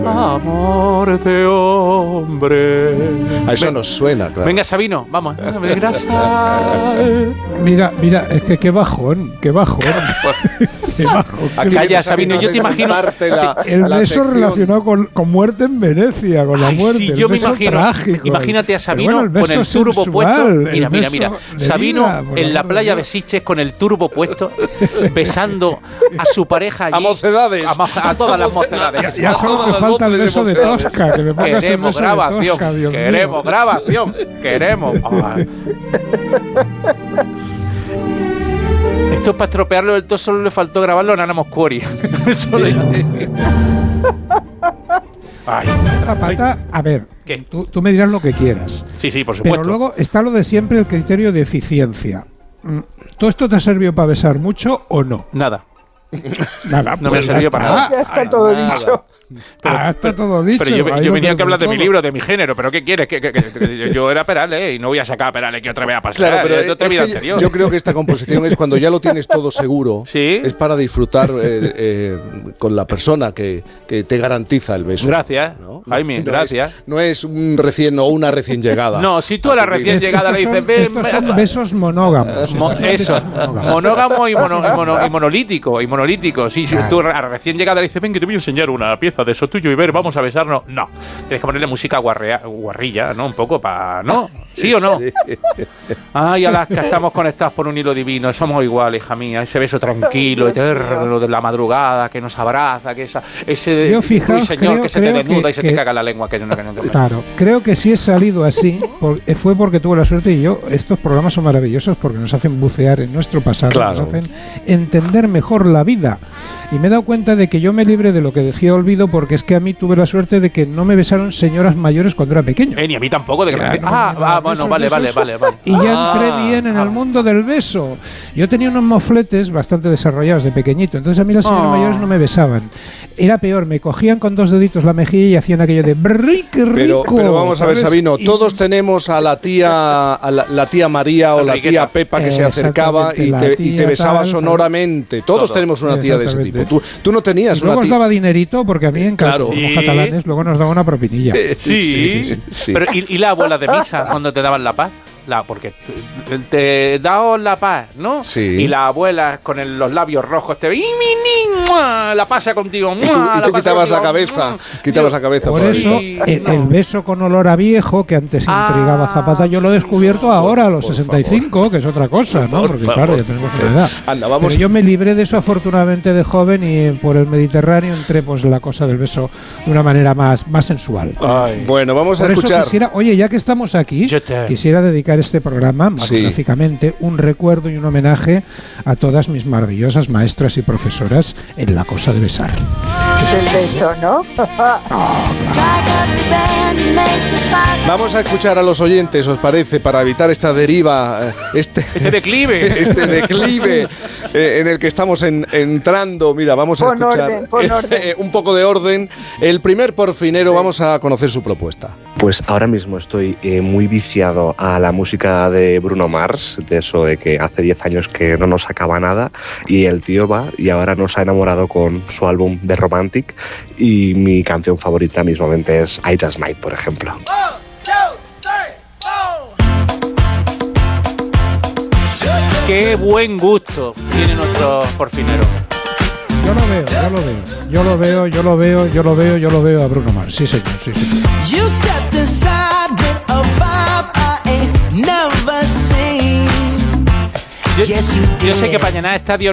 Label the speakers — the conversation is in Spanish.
Speaker 1: Amor de hombre.
Speaker 2: A eso nos suena, claro.
Speaker 1: Venga, Sabino, vamos. Sal.
Speaker 3: Mira, es que qué bajón. Qué bajón.
Speaker 1: Calla, Sabino, yo te imagino.
Speaker 3: El beso relacionado con muerte en Venecia, con la muerte.
Speaker 1: Sí, yo me imagino.
Speaker 3: Trágico.
Speaker 1: Imagínate a Sabino con el turbo puesto. Mira. Sabino en la playa de Sitges con el turbo puesto, besando a su pareja allí.
Speaker 2: A mocedades.
Speaker 1: A todas las mocedades.
Speaker 3: Ya solo me falta el beso de Tosca. Que me pongas el beso
Speaker 1: grabación.
Speaker 3: De Tosca, Dios
Speaker 1: Queremos
Speaker 3: mío.
Speaker 1: grabación. Queremos. Esto para estropearlo del todo solo le faltó grabarlo en Ana Moscori. Ay.
Speaker 3: Zapata, a ver, tú me dirás lo que quieras.
Speaker 1: Sí, por supuesto.
Speaker 3: Pero luego está lo de siempre, el criterio de eficiencia. ¿Todo esto te ha servido para besar mucho o no?
Speaker 1: Nada.
Speaker 3: Nada,
Speaker 1: no me ha servido para nada.
Speaker 4: Ya está todo dicho.
Speaker 3: Está todo dicho.
Speaker 1: Pero yo venía que hablar de mi libro, de mi género. ¿Pero qué quieres? Que yo era Perales y no voy a sacar a Perales que otra vez a pasar.
Speaker 2: Claro, pero yo creo que esta composición es cuando ya lo tienes todo seguro.
Speaker 1: ¿Sí?
Speaker 2: Es para disfrutar con la persona que te garantiza el beso.
Speaker 1: Gracias, ¿no? Jaime, gracias.
Speaker 2: No es un recién o una recién llegada.
Speaker 1: No, si tú a la recién llegada le dices...
Speaker 3: Estos son besos monógamos.
Speaker 1: Eso, monógamo y monolítico. Sí, si tú a la recién llegada le dices, ven que te voy a enseñar una pieza de eso tuyo y ver, vamos a besarnos. No, tienes que ponerle música guarrilla, ¿no? Un poco para... ¿No? ¿Sí o no? Sí. Ay, Alaska, estamos conectados por un hilo divino. Somos iguales, hija mía. Ese beso tranquilo, eterno, de la madrugada, que nos abraza, que ese ruiseñor que se te desnuda y se te caga la lengua.
Speaker 3: Claro, creo que si he salido así fue porque tuve la suerte y yo. Estos programas son maravillosos porque nos hacen bucear en nuestro pasado, nos hacen entender mejor la vida. Y me he dado cuenta de que yo me libré de lo que decía Olvido porque es que a mí tuve la suerte de que no me besaron señoras mayores cuando era pequeño.
Speaker 1: Ni a mí tampoco. De que bueno, vale.
Speaker 3: Y ya entré bien en el mundo del beso. Yo tenía unos mofletes bastante desarrollados de pequeñito, entonces a mí las señoras mayores no me besaban. Era peor, me cogían con 2 deditos la mejilla y hacían aquello de qué rico.
Speaker 2: Pero vamos a ver, Sabino, todos tenemos a la tía María o la tía Pepa que se acercaba y te besaba sonoramente. Todos tenemos una tía de ese tipo. Tú no tenías una tía.
Speaker 3: Luego os daba dinerito porque a mí en casa, como catalanes, luego nos daba una propinilla.
Speaker 1: Sí. Pero ¿y la abuela de misa cuando te daban la paz? Porque te daos la paz, ¿no?
Speaker 2: Sí.
Speaker 1: Y la abuela con los labios rojos te ve la pasa contigo.
Speaker 2: Y tú quitabas la cabeza.
Speaker 3: Por eso, el beso con olor a viejo, que antes intrigaba a Zapata, yo lo he descubierto ahora, a los 65, que es otra cosa, ¿no? Porque claro, ya tenemos una edad. Pero yo me libré de eso afortunadamente de joven y por el Mediterráneo entré pues la cosa del beso de una manera más sensual.
Speaker 2: Ay. Bueno, vamos a escuchar.
Speaker 3: Oye, ya que estamos aquí, quisiera dedicar este programa, monográficamente, un recuerdo y un homenaje a todas mis maravillosas maestras y profesoras en la cosa de besar.
Speaker 4: Del beso, ¿no?
Speaker 2: Vamos a escuchar a los oyentes, ¿os parece? Para evitar esta deriva, este declive en el que estamos entrando. Mira, vamos a escuchar un poco de orden. El primer porfinero, vamos a conocer su propuesta.
Speaker 5: Pues ahora mismo estoy muy viciado a la música de Bruno Mars, de eso de que hace 10 años que no nos sacaba nada y el tío va y ahora nos ha enamorado con su álbum The Romantic y mi canción favorita mismamente es I Just Might, por ejemplo.
Speaker 1: Qué buen gusto tiene nuestro porfinero.
Speaker 3: Yo lo veo a Bruno Mars. Sí, señor.
Speaker 1: Yo sé que para llenar estadio